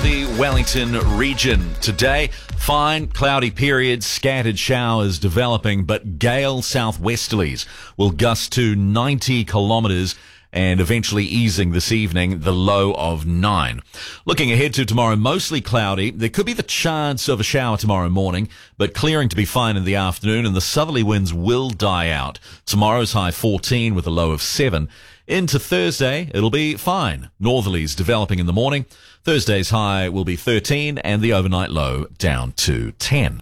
the Wellington region. Today, fine, cloudy periods, scattered showers developing, but gale southwesterlies will gust to 90 kilometres and eventually easing this evening, the low of 9. Looking ahead to tomorrow, mostly cloudy. There could be the chance of a shower tomorrow morning, but clearing to be fine in the afternoon, and the southerly winds will die out. Tomorrow's high 14 with a low of 7. Into Thursday, it'll be fine. Northerlies developing in the morning. Thursday's high will be 13 and the overnight low down to 10.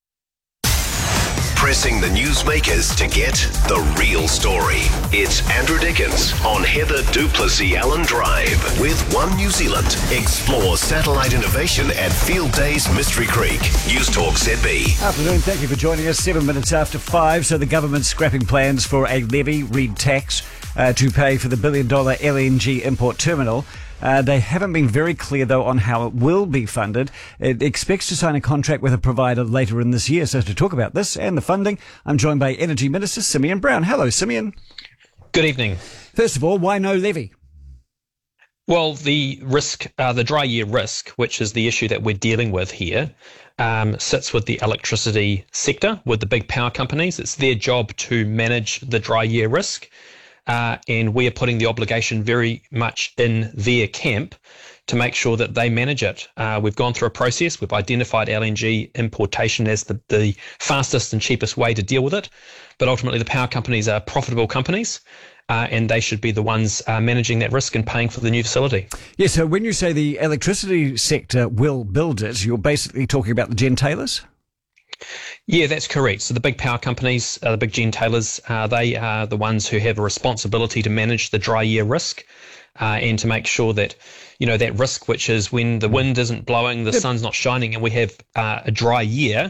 Pressing the newsmakers to get the real story. It's Andrew Dickens on Heather Duplessis Allen Drive with One New Zealand. Explore satellite innovation at Field Days Mystery Creek. News Talk ZB. Afternoon, thank you for joining us. 7 minutes after 5. So the government's scrapping plans for a levy, read tax, to pay for the $1 billion LNG import terminal. They haven't been very clear, though, on how it will be funded. It expects to sign a contract with a provider later in this year. So to talk about this and the funding, I'm joined by Energy Minister Simeon Brown. Hello, Simeon. Good evening. First of all, why no levy? Well, the risk, the dry year risk, which is the issue that we're dealing with here, sits with the electricity sector, with the big power companies. It's their job to manage the dry year risk. And we are putting the obligation very much in their camp to make sure that they manage it. We've gone through a process. We've identified LNG importation as the fastest and cheapest way to deal with it. But ultimately, the power companies are profitable companies, and they should be the ones managing that risk and paying for the new facility. Yeah, so when you say the electricity sector will build it, you're basically talking about the gentailers? Yeah, that's correct. So the big power companies, the big gentailers, they are the ones who have a responsibility to manage the dry year risk and to make sure that, that risk, which is when the wind isn't blowing, the sun's not shining, and we have a dry year,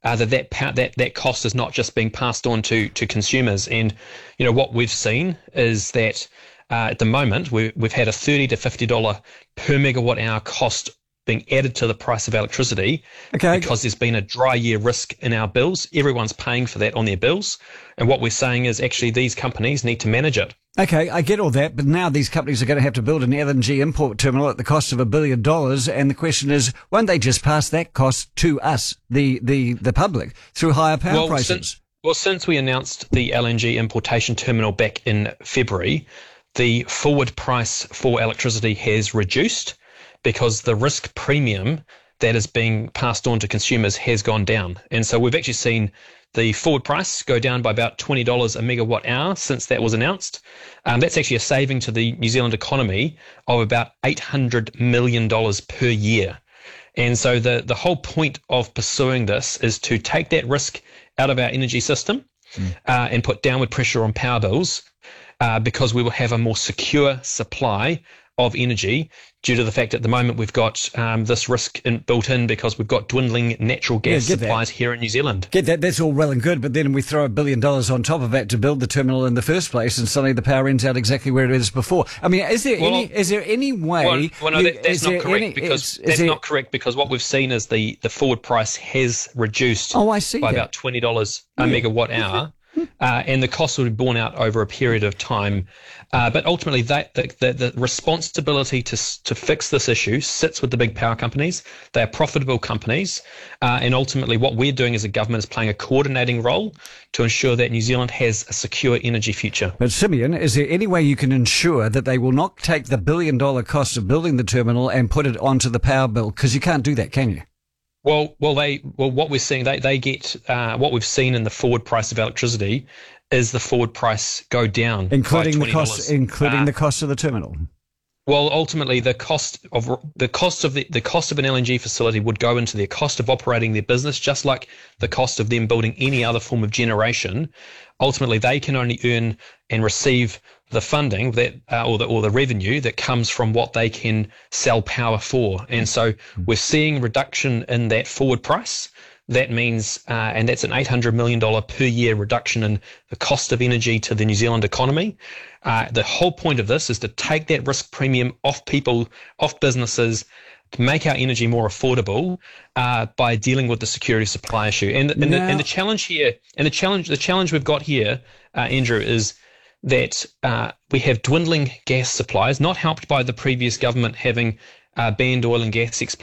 that cost is not just being passed on to consumers. And, what we've seen is that at the moment we've had a $30 to $50 per megawatt hour cost being added to the price of electricity because there's been a dry year risk in our bills. Everyone's paying for that on their bills. And what we're saying is actually these companies need to manage it. Okay, I get all that, but now these companies are going to have to build an LNG import terminal at the cost of $1 billion. And the question is, won't they just pass that cost to us, the public, through higher power prices? Since we announced the LNG importation terminal back in February, the forward price for electricity has reduced, because the risk premium that is being passed on to consumers has gone down. And so we've actually seen the forward price go down by about $20 a megawatt hour since that was announced. That's actually a saving to the New Zealand economy of about $800 million per year. And so the whole point of pursuing this is to take that risk out of our energy system and put downward pressure on power bills because we will have a more secure supply of energy due to the fact at the moment we've got this risk built in because we've got dwindling natural gas supplies here in New Zealand. Get that, that's all well and good, but then we throw $1 billion on top of that to build the terminal in the first place and suddenly the power ends out exactly where it is before. I mean, is there any way... Well, no, that's not correct not correct because what we've seen is the forward price has reduced by about $20 a megawatt hour. And the costs will be borne out over a period of time. But ultimately, the responsibility to fix this issue sits with the big power companies. They are profitable companies. And ultimately, what we're doing as a government is playing a coordinating role to ensure that New Zealand has a secure energy future. But Simeon, is there any way you can ensure that they will not take the $1 billion cost of building the terminal and put it onto the power bill? Because you can't do that, can you? What we're seeing, they get what we've seen in the forward price of electricity is the forward price go down, including by the cost of the terminal. Well, ultimately, the cost of an LNG facility would go into their cost of operating their business, just like the cost of them building any other form of generation. Ultimately, they can only earn and receive the funding that or the revenue that comes from what they can sell power for. And so we're seeing reduction in that forward price. That means, and that's an $800 million per year reduction in the cost of energy to the New Zealand economy. The whole point of this is to take that risk premium off people, off businesses, to make our energy more affordable by dealing with the security supply issue. And the challenge here, and the challenge we've got here, Andrew, is that we have dwindling gas supplies, not helped by the previous government having banned oil and gas exploration